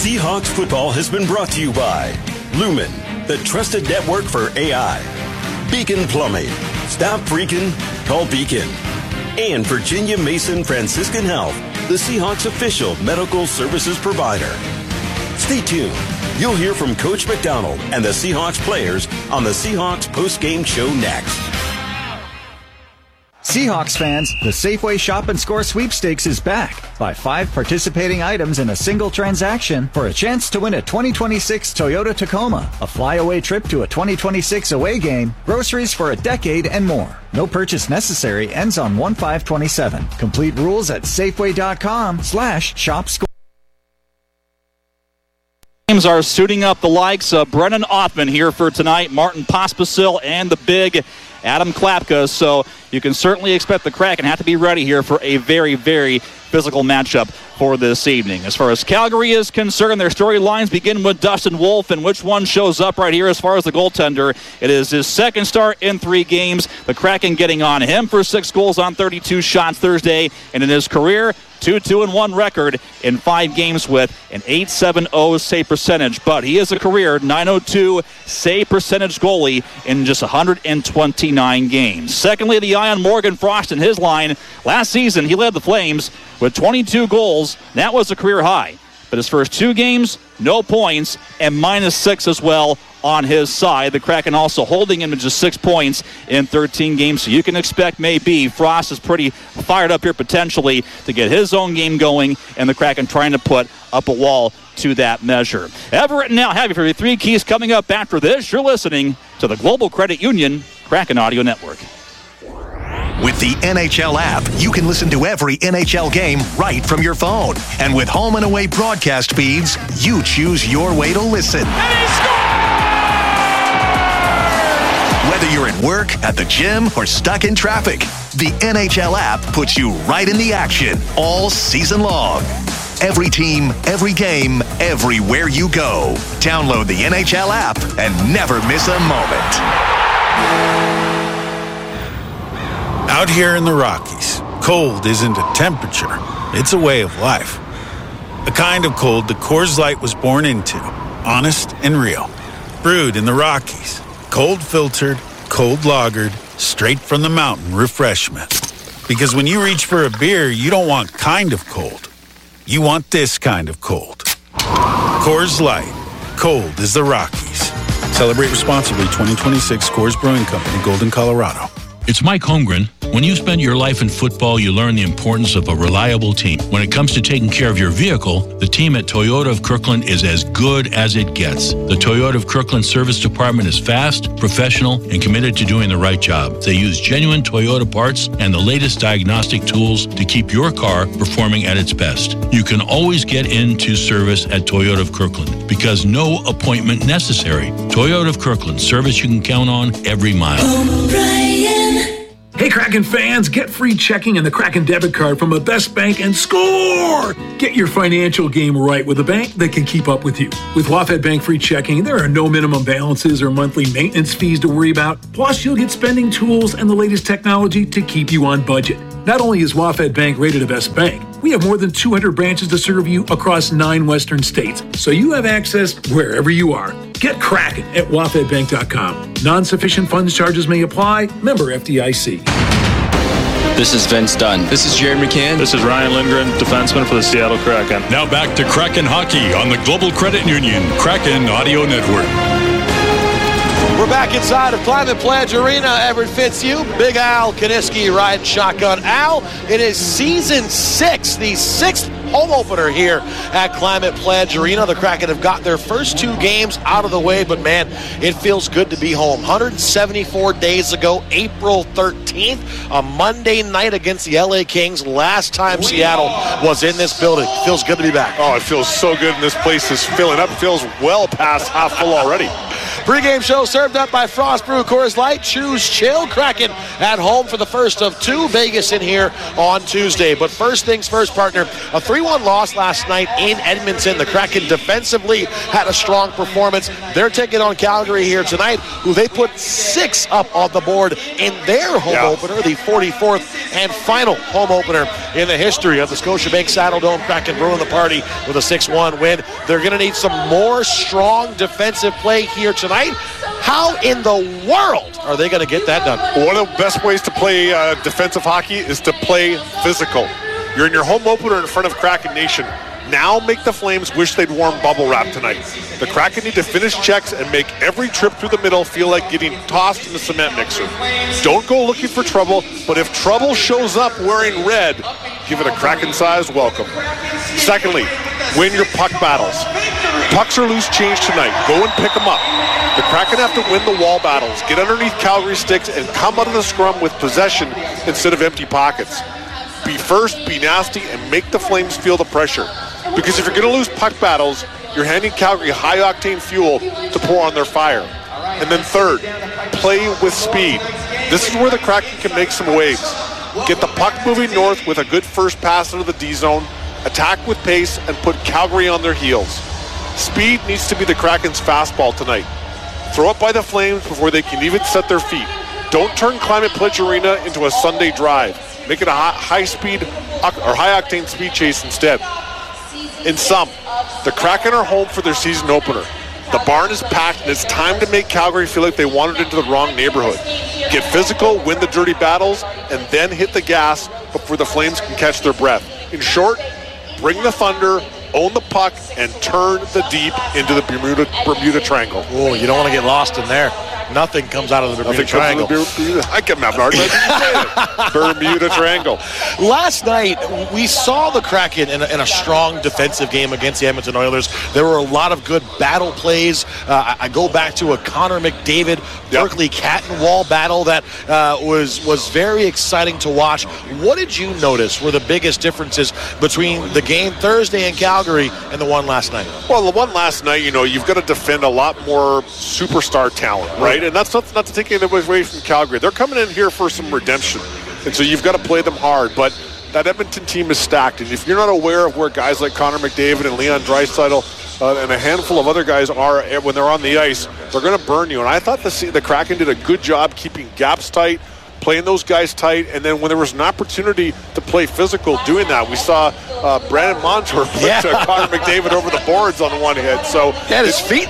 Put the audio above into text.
Seahawks football has been brought to you by Lumen, the trusted network for AI. Beacon Plumbing. Stop freaking, call Beacon. And Virginia Mason Franciscan Health, the Seahawks official medical services provider. Stay tuned. You'll hear from Coach McDonald and the Seahawks players on the Seahawks post-game show next. Seahawks fans, the Safeway Shop and Score sweepstakes is back. Buy 5 participating items in a single transaction for a chance to win a 2026 Toyota Tacoma, a flyaway trip to a 2026 away game, groceries for a decade, and more. No purchase necessary. Ends on 1/5/27. Complete rules at Safeway.com/shopscore. Teams are suiting up the likes of Brennan Othman here for tonight, Martin Pospisil, and the big Adam Klapka. So you can certainly expect the Kraken have to be ready here for a very, very physical matchup for this evening. As far as Calgary is concerned, their storylines begin with Dustin Wolf, and which one shows up right here as far as the goaltender. It is his second start in 3 games. The Kraken getting on him for 6 goals on 32 shots Thursday, and in his career, 2-2-1 record in 5 games with an .870 save percentage. But he is a career .902 save percentage goalie in just 129 games. Secondly, the eye on Morgan Frost in his line. Last season, he led the Flames with 22 goals. That was a career high. But his first 2 games, no points, and -6 as well on his side. The Kraken also holding him to just 6 points in 13 games. So you can expect maybe Frost is pretty fired up here potentially to get his own game going, and the Kraken trying to put up a wall to that measure. Everett and Now have you for your 3 keys coming up after this. You're listening to the Global Credit Union Kraken Audio Network. With the NHL app, you can listen to every NHL game right from your phone. And with home and away broadcast feeds, you choose your way to listen. And he scores! Whether you're at work, at the gym, or stuck in traffic, the NHL app puts you right in the action all season long. Every team, every game, everywhere you go. Download the NHL app and never miss a moment. Out here in the Rockies, cold isn't a temperature, it's a way of life. A kind of cold that Coors Light was born into, honest and real. Brewed in the Rockies, cold filtered, cold lagered, straight from the mountain refreshment. Because when you reach for a beer, you don't want kind of cold. You want this kind of cold. Coors Light, cold as the Rockies. Celebrate responsibly. 2026 Coors Brewing Company, Golden, Colorado. It's Mike Holmgren. When you spend your life in football, you learn the importance of a reliable team. When it comes to taking care of your vehicle, the team at Toyota of Kirkland is as good as it gets. The Toyota of Kirkland service department is fast, professional, and committed to doing the right job. They use genuine Toyota parts and the latest diagnostic tools to keep your car performing at its best. You can always get into service at Toyota of Kirkland because no appointment necessary. Toyota of Kirkland, service you can count on every mile. Hey Kraken fans, get free checking and the Kraken debit card from the best bank and score! Get your financial game right with a bank that can keep up with you. With WaFd Bank free checking, there are no minimum balances or monthly maintenance fees to worry about. Plus, you'll get spending tools and the latest technology to keep you on budget. Not only is WaFd Bank rated a best bank, we have more than 200 branches to serve you across 9 western states, so you have access wherever you are. Get Kraken at wafdbank.com. Non-sufficient funds charges may apply. Member FDIC. This is Vince Dunn. This is Jerry McCann. This is Ryan Lindgren, defenseman for the Seattle Kraken. Now back to Kraken Hockey on the Global Credit Union Kraken Audio Network. We're back inside of Climate Pledge Arena. Everett Fitzhugh, Big Al Kaniski riding shotgun. Al, it is season 6, the 6th home opener here at Climate Pledge Arena. The Kraken have got their first 2 games out of the way, but man, it feels good to be home. 174 days ago, April 13th, a Monday night against the LA Kings. Last time Seattle was in this building. Feels good to be back. Oh, it feels so good, and this place is filling up. It feels well past half full already. Pre-game show served up by Frost Brew Coors Light. Choose chill. Kraken at home for the first of two. Vegas in here on Tuesday. But first things first, partner. A 3-1 loss last night in Edmonton. The Kraken defensively had a strong performance. They're taking on Calgary here tonight, who they put 6 up on the board in their home opener, the 44th and final home opener in the history of the Scotiabank Saddledome. Kraken ruined the party with a 6-1 win. They're going to need some more strong defensive play here tonight. How in the world are they going to get that done? One of the best ways to play defensive hockey is to play physical. You're in your home opener in front of Kraken Nation. Now make the Flames wish they'd worn bubble wrap tonight. The Kraken need to finish checks and make every trip through the middle feel like getting tossed in the cement mixer. Don't go looking for trouble, but if trouble shows up wearing red, give it a Kraken-sized welcome. Secondly, win your puck battles. Pucks are loose change tonight. Go and pick them up. The Kraken have to win the wall battles, get underneath Calgary sticks, and come out of the scrum with possession instead of empty pockets. Be first, be nasty, and make the Flames feel the pressure. Because if you're going to lose puck battles, you're handing Calgary high-octane fuel to pour on their fire. And then third, play with speed. This is where the Kraken can make some waves. Get the puck moving north with a good first pass into the D-zone, attack with pace, and put Calgary on their heels. Speed needs to be the Kraken's fastball tonight. Throw it by the Flames before they can even set their feet. Don't turn Climate Pledge Arena into a Sunday drive. Make it a high-speed or high-octane speed chase instead. In sum, the Kraken are home for their season opener. The barn is packed, and it's time to make Calgary feel like they wandered into the wrong neighborhood. Get physical, win the dirty battles, and then hit the gas before the Flames can catch their breath. In short, bring the thunder, own the puck, and turn the deep into the Bermuda Triangle. Oh, you don't want to get lost in there. Nothing comes out of the Bermuda Triangle. I kept having a hard time saying it. Bermuda Triangle. Last night, we saw the Kraken in a strong defensive game against the Edmonton Oilers. There were a lot of good battle plays. I go back to a Connor McDavid, Berkeley cat and wall battle that was very exciting to watch. What did you notice were the biggest differences between the game Thursday in Calgary and the one last night? Well, the one last night, you've got to defend a lot more superstar talent, right? And that's not to take anything away from Calgary. They're coming in here for some redemption, and so you've got to play them hard. But that Edmonton team is stacked, and if you're not aware of where guys like Connor McDavid and Leon Draisaitl and a handful of other guys are when they're on the ice, they're going to burn you. And I thought the Kraken did a good job keeping gaps tight, playing those guys tight, and then when there was an opportunity to play physical, doing that. We saw Brandon Montour put Connor McDavid over the boards on one hit. So he had his feet